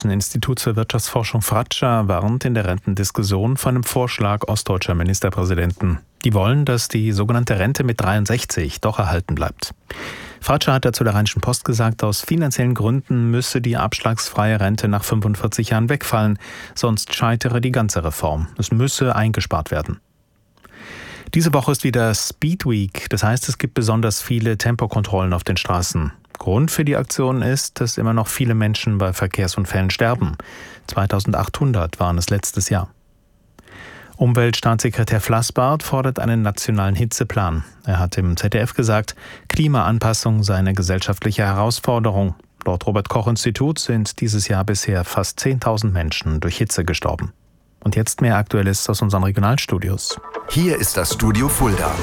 Das Institut für Wirtschaftsforschung Fratscher warnt in der Rentendiskussion vor einem Vorschlag ostdeutscher Ministerpräsidenten. Die wollen, dass die sogenannte Rente mit 63 doch erhalten bleibt. Fratscher hat dazu der Rheinischen Post gesagt, aus finanziellen Gründen müsse die abschlagsfreie Rente nach 45 Jahren wegfallen, sonst scheitere die ganze Reform. Es müsse eingespart werden. Diese Woche ist wieder Speed Week, das heißt, es gibt besonders viele Tempokontrollen auf den Straßen. Grund für die Aktion ist, dass immer noch viele Menschen bei Verkehrsunfällen sterben. 2800 waren es letztes Jahr. Umweltstaatssekretär Flassbart fordert einen nationalen Hitzeplan. Er hat im ZDF gesagt, Klimaanpassung sei eine gesellschaftliche Herausforderung. Laut Robert-Koch-Institut sind dieses Jahr bisher fast 10.000 Menschen durch Hitze gestorben. Und jetzt mehr Aktuelles aus unseren Regionalstudios. Hier ist das Studio Fulda.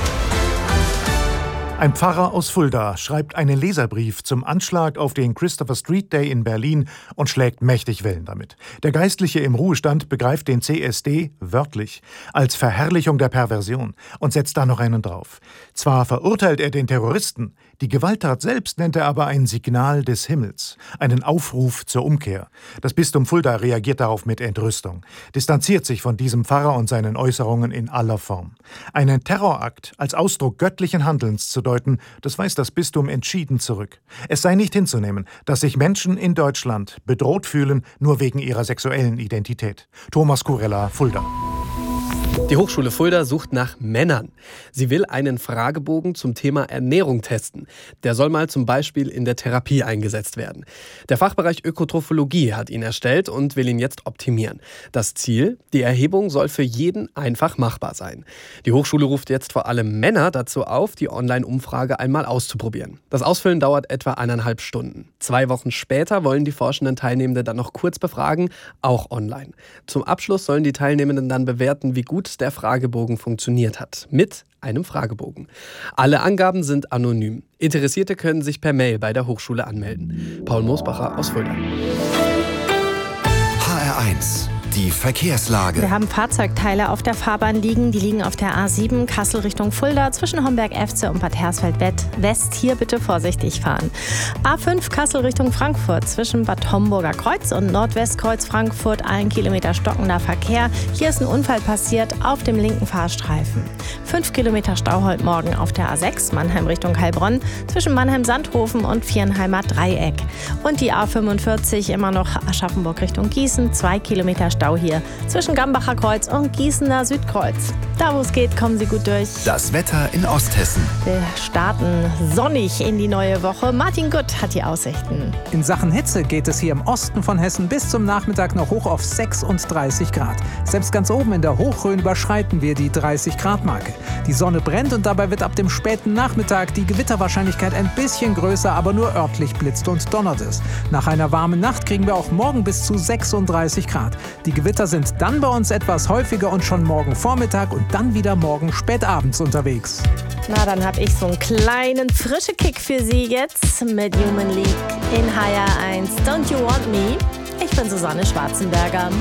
Ein Pfarrer aus Fulda schreibt einen Leserbrief zum Anschlag auf den Christopher Street Day in Berlin und schlägt mächtig Wellen damit. Der Geistliche im Ruhestand begreift den CSD wörtlich als Verherrlichung der Perversion und setzt da noch einen drauf. Zwar verurteilt er den Terroristen, die Gewalttat selbst nennt er aber ein Signal des Himmels, einen Aufruf zur Umkehr. Das Bistum Fulda reagiert darauf mit Entrüstung, distanziert sich von diesem Pfarrer und seinen Äußerungen in aller Form. Einen Terrorakt als Ausdruck göttlichen Handelns zu deuten, das weist das Bistum entschieden zurück. Es sei nicht hinzunehmen, dass sich Menschen in Deutschland bedroht fühlen, nur wegen ihrer sexuellen Identität. Thomas Kurella, Fulda. Die Hochschule Fulda sucht nach Männern. Sie will einen Fragebogen zum Thema Ernährung testen. Der soll mal zum Beispiel in der Therapie eingesetzt werden. Der Fachbereich Ökotrophologie hat ihn erstellt und will ihn jetzt optimieren. Das Ziel? Die Erhebung soll für jeden einfach machbar sein. Die Hochschule ruft jetzt vor allem Männer dazu auf, die Online-Umfrage einmal auszuprobieren. Das Ausfüllen dauert etwa 1,5 Stunden. 2 Wochen später wollen die forschenden Teilnehmende dann noch kurz befragen, auch online. Zum Abschluss sollen die Teilnehmenden dann bewerten, wie gut der Fragebogen funktioniert hat. Mit einem Fragebogen. Alle Angaben sind anonym. Interessierte können sich per Mail bei der Hochschule anmelden. Paul Moosbacher aus Fulda. HR1, die Verkehrslage. Wir haben Fahrzeugteile auf der Fahrbahn liegen. Die liegen auf der A7 Kassel Richtung Fulda zwischen Homberg-Efze und Bad Hersfeld-West. Hier bitte vorsichtig fahren. A5 Kassel Richtung Frankfurt zwischen Bad Homburger Kreuz und Nordwestkreuz Frankfurt 1 Kilometer stockender Verkehr. Hier ist ein Unfall passiert auf dem linken Fahrstreifen. 5 Kilometer Stau heute Morgen auf der A6 Mannheim Richtung Heilbronn zwischen Mannheim-Sandhofen und Viernheimer Dreieck. Und die A45 immer noch Aschaffenburg Richtung Gießen. 2 Kilometer Stau hier zwischen Gambacher Kreuz und Gießener Südkreuz. Da wo es geht, kommen Sie gut durch. Das Wetter in Osthessen. Wir starten sonnig in die neue Woche. Martin Gutt hat die Aussichten. In Sachen Hitze geht es hier im Osten von Hessen bis zum Nachmittag noch hoch auf 36 Grad. Selbst ganz oben in der Hochrhön überschreiten wir die 30-Grad-Marke. Die Sonne brennt und dabei wird ab dem späten Nachmittag die Gewitterwahrscheinlichkeit ein bisschen größer, aber nur örtlich blitzt und donnert es. Nach einer warmen Nacht kriegen wir auch morgen bis zu 36 Grad. Die Gewitter sind dann bei uns etwas häufiger und schon morgen Vormittag und dann wieder morgen spätabends unterwegs. Na, dann habe ich so einen kleinen frischen Kick für Sie jetzt mit Human League in HR1. Don't You Want Me? Ich bin Susanne Schwarzenberger.